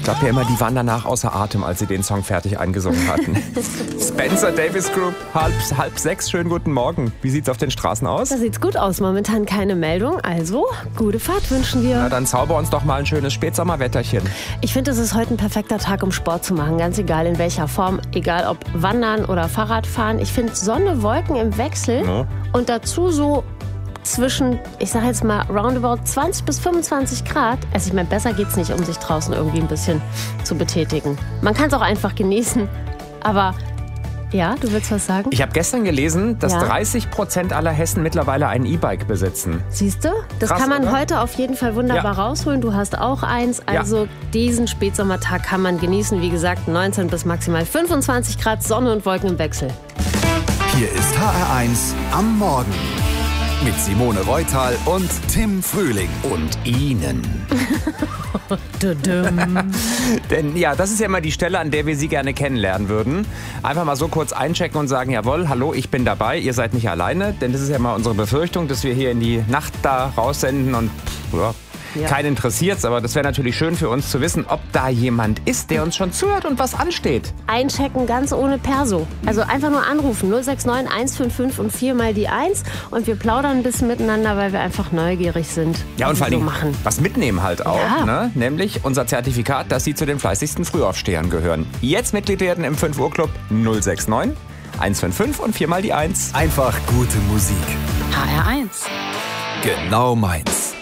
glaube ja immer, die waren danach außer Atem, als sie den Song fertig eingesungen hatten. Spencer Davis Group, halb sechs, schönen guten Morgen. Wie sieht's auf den Straßen aus? Da sieht's gut aus, momentan keine Meldung, also gute Fahrt wünschen wir. Na, dann zauber uns doch mal ein schönes Spätsommerwetterchen. Ich finde, es ist heute ein perfekter Tag, um Sport zu machen, ganz egal in welcher Form, egal ob Wandern oder Fahrradfahren. Ich finde Sonne, Wolken im Wechsel und dazu so zwischen, ich sage jetzt mal, roundabout 20 bis 25 Grad. Also ich meine, besser geht's nicht, um sich draußen irgendwie ein bisschen zu betätigen. Man kann es auch einfach genießen, aber ja, du willst was sagen? Ich habe gestern gelesen, dass 30% aller Hessen mittlerweile ein E-Bike besitzen. Siehst du? Das Krass, kann man oder? heute auf jeden Fall wunderbar rausholen. Du hast auch eins. Also diesen Spätsommertag kann man genießen. Wie gesagt, 19 bis maximal 25 Grad, Sonne und Wolken im Wechsel. Hier ist HR1 am Morgen. Mit Simone Reutal und Tim Frühling. Und Ihnen. Denn ja, das ist ja immer die Stelle, an der wir Sie gerne kennenlernen würden. Einfach mal so kurz einchecken und sagen, jawohl, hallo, ich bin dabei, ihr seid nicht alleine. Denn das ist ja immer unsere Befürchtung, dass wir hier in die Nacht da raussenden und keinen interessiert's. Aber das wäre natürlich schön für uns zu wissen, ob da jemand ist, der uns schon zuhört und was ansteht. Einchecken ganz ohne Perso. Also einfach nur anrufen. 069 155 und 4 mal die 1. Und wir plaudern ein bisschen miteinander, weil wir einfach neugierig sind. Ja, und vor allem machen. was mitnehmen halt auch. Ja. Ne? Nämlich unser Zertifikat, dass Sie zu den fleißigsten Frühaufstehern gehören. Jetzt Mitglied werden im 5 Uhr Club 069 155 und 4 mal die 1. Einfach gute Musik. HR1. Genau meins.